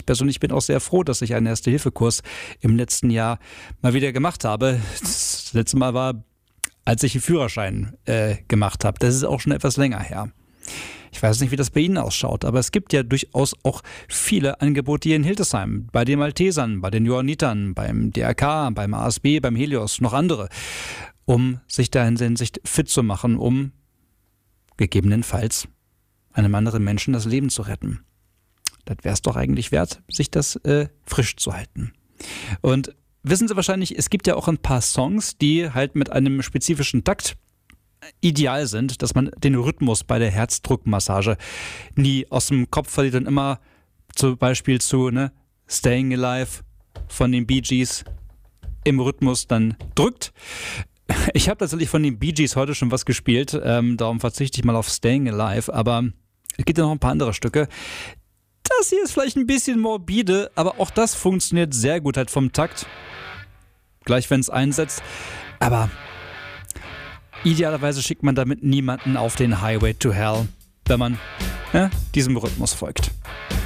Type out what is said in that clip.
Ich persönlich bin auch sehr froh, dass ich einen Erste-Hilfe-Kurs im letzten Jahr mal wieder gemacht habe. Das letzte Mal war, als ich den Führerschein gemacht habe. Das ist auch schon etwas länger her. Ich weiß nicht, wie das bei Ihnen ausschaut, aber es gibt ja durchaus auch viele Angebote hier in Hildesheim. Bei den Maltesern, bei den Johannitern, beim DRK, beim ASB, beim Helios, noch andere, um sich da in Hinsicht fit zu machen, um gegebenenfalls einem anderen Menschen das Leben zu retten. Das wäre es doch eigentlich wert, sich das frisch zu halten. Und wissen Sie wahrscheinlich, es gibt ja auch ein paar Songs, die halt mit einem spezifischen Takt ideal sind, dass man den Rhythmus bei der Herzdruckmassage nie aus dem Kopf verliert und immer zum Beispiel zu Staying Alive von den Bee Gees im Rhythmus dann drückt. Ich habe tatsächlich von den Bee Gees heute schon was gespielt, darum verzichte ich mal auf Staying Alive, aber es gibt ja noch ein paar andere Stücke. Das hier ist vielleicht ein bisschen morbide, aber auch das funktioniert sehr gut halt vom Takt. Gleich wenn es einsetzt, aber idealerweise schickt man damit niemanden auf den Highway to Hell, wenn man diesem Rhythmus folgt.